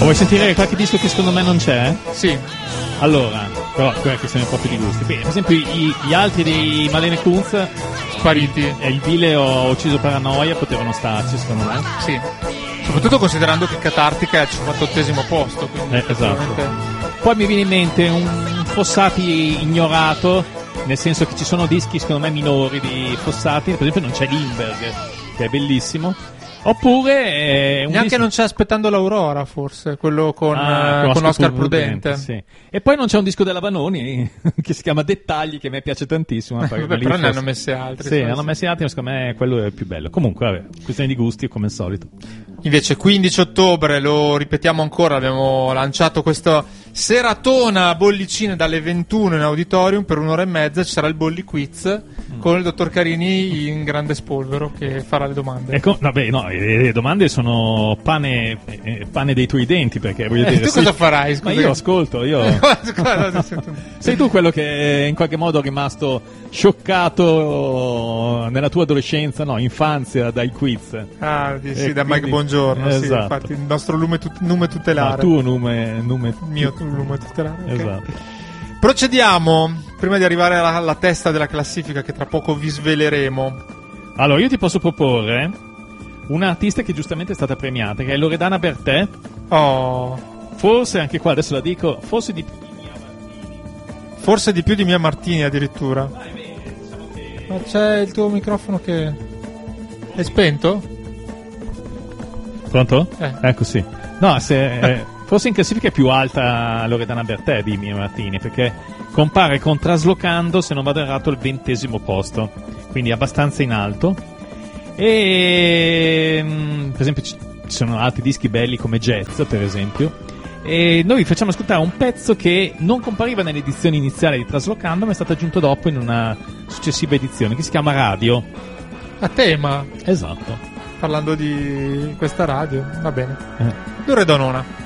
Vuoi sentire qualche disco che secondo me non c'è? Sì. Allora, però è questione proprio di gusti. Per esempio gli altri dei Malene Kunz Spariti. e il Vile Ho ucciso Paranoia potevano starci secondo me. Sì. Soprattutto considerando che Catartica è al 58esimo posto. Quindi esatto. Poi mi viene in mente un Fossati ignorato, nel senso che ci sono dischi secondo me minori di Fossati, per esempio non c'è Lindbergh, che è bellissimo. Oppure neanche non c'è Aspettando l'Aurora, forse quello con Oscar Prudente. Sì. E poi non c'è un disco della Vanoni che si chiama Dettagli, che a me piace tantissimo. Però ne hanno messi altri. Sì, ne hanno messi altri, ma secondo me quello è il più bello. Comunque, vabbè, questione di gusti come al solito. Invece 15 ottobre, lo ripetiamo ancora, abbiamo lanciato questa seratona bollicine dalle 21 in auditorium per un'ora e mezza. Ci sarà il Bolli Quiz con il dottor Carini in grande spolvero che farà le domande. Le domande sono pane dei tuoi denti, perché voglio dire, tu cosa farai? Ma io ascolto, sei tu quello che in qualche modo è rimasto scioccato nella tua adolescenza, infanzia, dai quiz. Da Mike Bongiorno, esatto. Sì, infatti il nostro nume tutelare. Tuo nume mio nume tutelare. Okay. Esatto. Procediamo, prima di arrivare alla testa della classifica che tra poco vi sveleremo. Allora, io ti posso proporre un'artista che giustamente è stata premiata, che è Loredana Bertè. Forse anche qua, adesso la dico, forse di più di Mia Martini addirittura. Ma c'è il tuo microfono che è spento? Pronto? Ecco, sì. No, forse in classifica è più alta Loredana Bertè di Mia Martini, perché compare con Traslocando, se non vado errato, al 20° posto, quindi abbastanza in alto. E per esempio ci sono altri dischi belli come Jazz, per esempio, e noi vi facciamo ascoltare un pezzo che non compariva nell'edizione iniziale di Traslocando, ma è stato aggiunto dopo in una successiva edizione, che si chiama Radio. A tema. Esatto. Parlando di questa radio, va bene. Dure Donona.